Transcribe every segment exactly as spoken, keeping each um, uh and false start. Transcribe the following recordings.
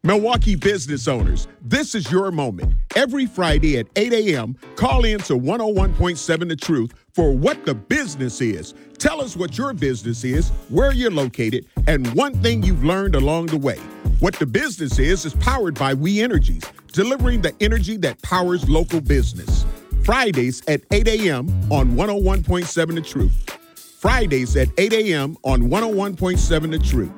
Milwaukee business owners, this is your moment. Every Friday at eight a.m., call in to one oh one point seven The Truth for What the Business Is. Tell us what your business is, where you're located, and one thing you've learned along the way. What the Business Is is powered by We Energies, delivering the energy that powers local business. Fridays at eight a.m. on one oh one point seven The Truth. Fridays at eight a.m. on one oh one point seven The Truth.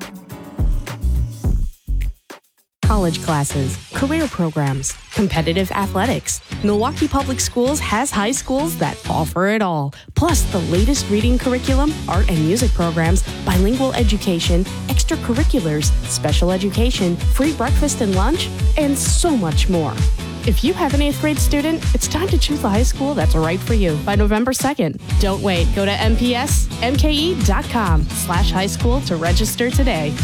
College classes, career programs, competitive athletics. Milwaukee Public Schools has high schools that offer it all. Plus the latest reading curriculum, art and music programs, bilingual education, extracurriculars, special education, free breakfast and lunch, and so much more. If you have an eighth grade student, it's time to choose the high school that's right for you by November second. Don't wait. Go to mpsmke.com slash high school to register today.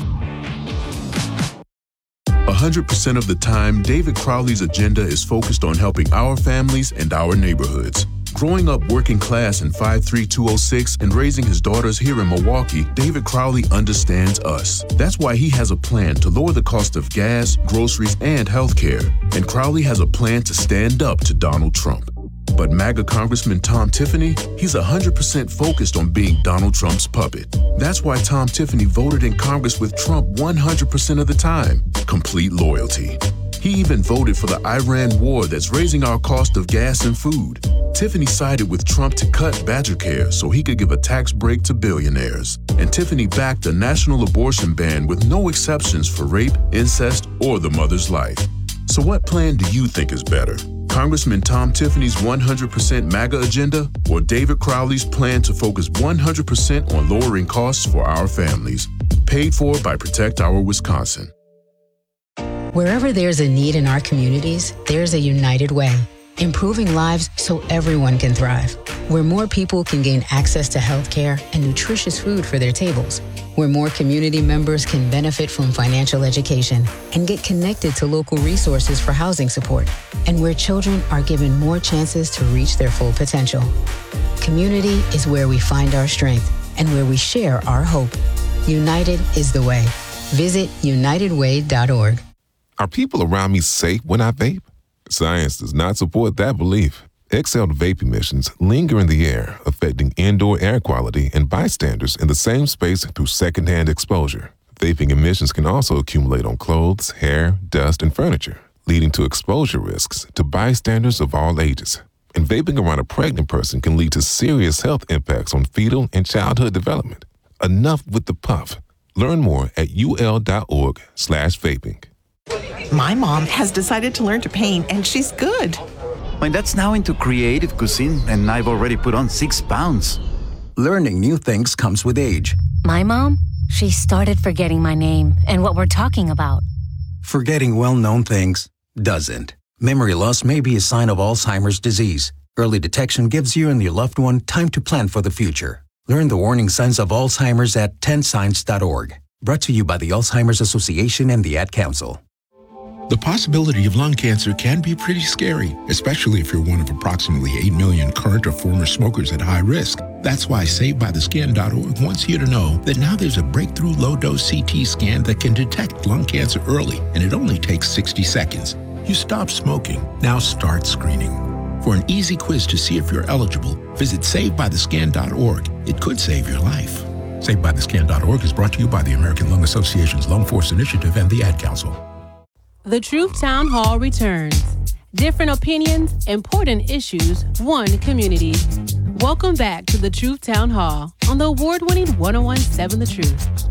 one hundred percent of the time, David Crowley's agenda is focused on helping our families and our neighborhoods. Growing up working class in five three two oh six and raising his daughters here in Milwaukee, David Crowley understands us. That's why he has a plan to lower the cost of gas, groceries, and health care. And Crowley has a plan to stand up to Donald Trump. But MAGA Congressman Tom Tiffany, he's one hundred percent focused on being Donald Trump's puppet. That's why Tom Tiffany voted in Congress with Trump one hundred percent of the time. Complete loyalty. He even voted for the Iran war that's raising our cost of gas and food. Tiffany sided with Trump to cut Badger Care so he could give a tax break to billionaires. And Tiffany backed a national abortion ban with no exceptions for rape, incest, or the mother's life. So what plan do you think is better? Congressman Tom Tiffany's one hundred percent MAGA agenda or David Crowley's plan to focus one hundred percent on lowering costs for our families? Paid for by Protect Our Wisconsin. Wherever there's a need in our communities, there's a United Way, improving lives so everyone can thrive. Where more people can gain access to health care and nutritious food for their tables. Where more community members can benefit from financial education and get connected to local resources for housing support. And where children are given more chances to reach their full potential. Community is where we find our strength and where we share our hope. United is the way. Visit united way dot org. Are people around me safe when I vape? Science does not support that belief. Exhaled vape emissions linger in the air, affecting indoor air quality and bystanders in the same space through secondhand exposure. Vaping emissions can also accumulate on clothes, hair, dust, and furniture, leading to exposure risks to bystanders of all ages. And vaping around a pregnant person can lead to serious health impacts on fetal and childhood development. Enough with the puff. Learn more at ul.org slash vaping. My mom has decided to learn to paint, and she's good. My dad's now into creative cuisine, and I've already put on six pounds. Learning new things comes with age. My mom, she started forgetting my name and what we're talking about. Forgetting well-known things doesn't. Memory loss may be a sign of Alzheimer's disease. Early detection gives you and your loved one time to plan for the future. Learn the warning signs of Alzheimer's at ten signs dot org. Brought to you by the Alzheimer's Association and the Ad Council. The possibility of lung cancer can be pretty scary, especially if you're one of approximately eight million current or former smokers at high risk. That's why Saved By The Skin dot org wants you to know that now there's a breakthrough low-dose C T scan that can detect lung cancer early, and it only takes sixty seconds. You stop smoking. Now start screening. For an easy quiz to see if you're eligible, visit Saved By The Skin dot org. It could save your life. Saved By The Skin dot org is brought to you by the American Lung Association's Lung Force Initiative and the Ad Council. The Truth Town Hall returns. Different opinions, important issues, one community. Welcome back to the Truth Town Hall on the award-winning one oh one point seven The Truth.